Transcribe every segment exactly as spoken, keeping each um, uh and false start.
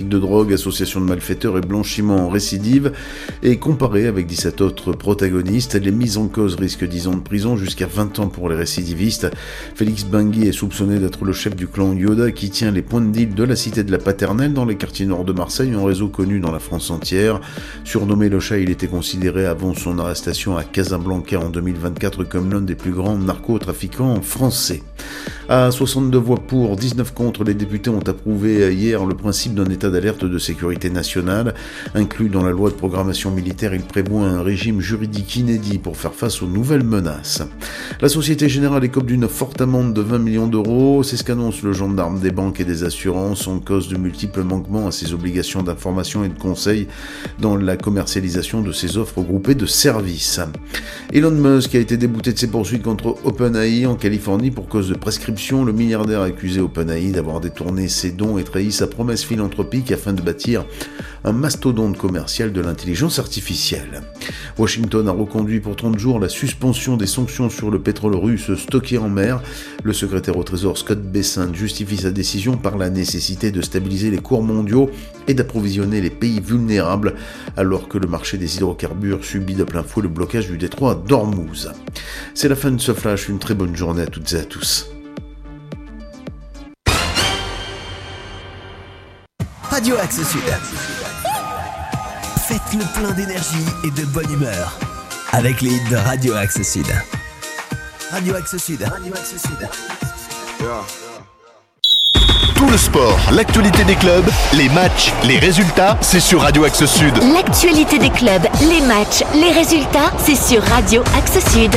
de drogue, association de malfaiteurs et blanchiment en récidive, et comparé avec dix-sept autres protagonistes. Les mises en cause risquent dix ans de prison, jusqu'à vingt ans pour les récidivistes. Félix Bengui est soupçonné d'être le chef du clan Yoda qui tient les points de deal de la cité de la Paternelle dans les quartiers nord de Marseille, un réseau connu dans la France entière. Surnommé le chat, il était considéré avant son arrestation à Casablanca en deux mille vingt-quatre comme l'un des plus grands narcotrafiquants français. À soixante-deux voix pour, dix-neuf contre, les députés ont approuvé hier le principe d'un état d'alerte de sécurité nationale. Inclus dans la loi de programmation militaire, il prévoit un régime juridique inédit pour faire face aux nouvelles menaces. La Société Générale écope d'une forte amende de vingt millions d'euros. C'est ce qu'annonce le gendarme des banques et des assurances en cause de multiples manquements à ses obligations d'information et de conseil dans la commercialisation de ses offres groupées de services. Elon Musk a été débouté de ses poursuites contre OpenAI en Californie pour cause de prescription. Le milliardaire a accusé OpenAI d'avoir détourné ses dons et trahi sa promesse philanthropique afin de bâtir un mastodonte commercial de l'intelligence artificielle. Washington a reconduit pour trente jours la suspension des sanctions sur le pétrole russe stocké en mer. Le secrétaire au Trésor Scott Bessent justifie sa décision par la nécessité de stabiliser les cours mondiaux et d'approvisionner les pays vulnérables alors que le marché des hydrocarbures subit de plein fouet le blocage du détroit d'Ormuz. C'est la fin de ce flash, une très bonne journée à toutes et à tous. Radio Axe Sud. Faites le plein d'énergie et de bonne humeur avec les hits de Radio Axe Sud. Radio Axe Sud. Radio Axe Sud. Tout le sport, l'actualité des clubs, les matchs, les résultats, c'est sur Radio Axe Sud. L'actualité des clubs, les matchs, les résultats, c'est sur Radio Axe Sud.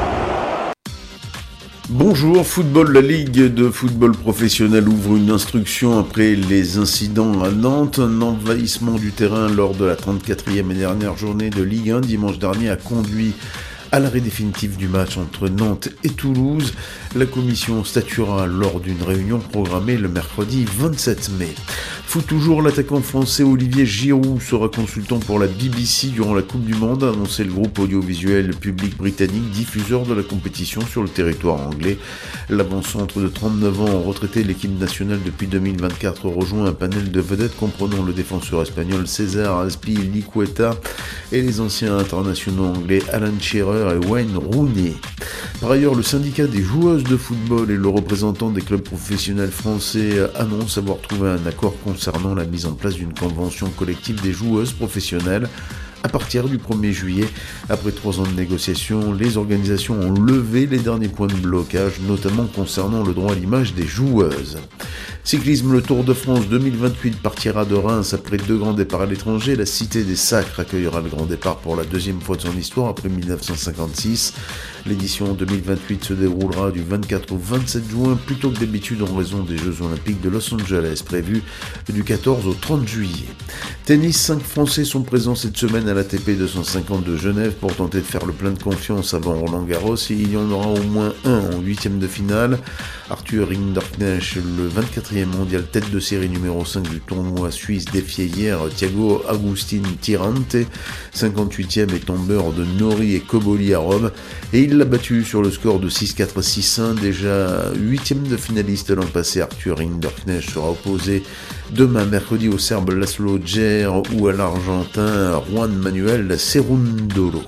Bonjour, football, la Ligue de football professionnel ouvre une instruction après les incidents à Nantes. Un envahissement du terrain lors de la trente-quatrième et dernière journée de Ligue un dimanche dernier a conduit à l'arrêt définitif du match entre Nantes et Toulouse. La commission statuera lors d'une réunion programmée le mercredi vingt-sept mai. Foot toujours, l'attaquant français Olivier Giroud sera consultant pour la B B C durant la Coupe du Monde, a annoncé le groupe audiovisuel public britannique, diffuseur de la compétition sur le territoire anglais. L'avant-centre de trente-neuf ans, retraité de l'équipe nationale depuis deux mille vingt-quatre, rejoint un panel de vedettes comprenant le défenseur espagnol César Azpilicueta et les anciens internationaux anglais Alan Shearer et Wayne Rooney. Par ailleurs, le syndicat des joueuses de football et le représentant des clubs professionnels français annoncent avoir trouvé un accord concernant la mise en place d'une convention collective des joueuses professionnelles. À partir du premier juillet, après trois ans de négociations, les organisations ont levé les derniers points de blocage, notamment concernant le droit à l'image des joueuses. Cyclisme, le Tour de France deux mille vingt-huit partira de Reims après deux grands départs à l'étranger. La Cité des Sacres accueillera le grand départ pour la deuxième fois de son histoire après dix-neuf cent cinquante-six. L'édition deux mille vingt-huit se déroulera du vingt-quatre au vingt-sept juin, plutôt que d'habitude en raison des Jeux Olympiques de Los Angeles, prévus du quatorze au trente juillet. Tennis, cinq Français sont présents cette semaine à l'A T P deux cent cinquante de Genève pour tenter de faire le plein de confiance avant Roland Garros, et il y en aura au moins un en huitième de finale. Arthur Rinderknecht, le vingt-quatrième mondial tête de série numéro cinq du tournoi suisse, défiait hier Thiago Agustin Tirante, cinquante-huitième et tombeur de Nori et Koboli à Rome, et il l'a battu sur le score de six quatre six un. Déjà huitième de finaliste l'an passé, Arthur Rinderknecht sera opposé demain mercredi au Serbe Laszlo Djere ou à l'Argentin Juan Manuel Cerundolo.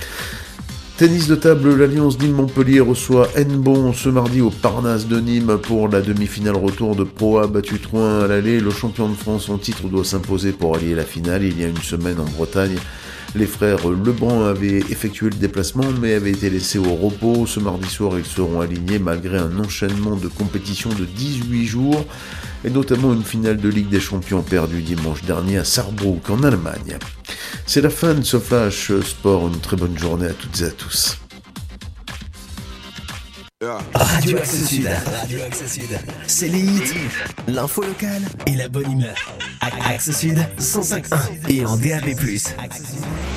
Tennis de table, l'Alliance Nîmes-Montpellier reçoit Hennebon ce mardi au Parnasse de Nîmes pour la demi-finale retour de Pro A battu trois un à l'aller. Le champion de France en titre doit s'imposer pour allier la finale. Il y a une semaine en Bretagne, les frères Lebrun avaient effectué le déplacement mais avaient été laissés au repos. Ce mardi soir, ils seront alignés malgré un enchaînement de compétitions de dix-huit jours et notamment une finale de Ligue des Champions perdue dimanche dernier à Saarbrück en Allemagne. C'est la fin de ce Flash Sport, une très bonne journée à toutes et à tous. Radio Axe Sud. Radio Axe Sud. C'est les hits, l'info locale et la bonne humeur. Axe Sud cent cinq point un et en D A B plus.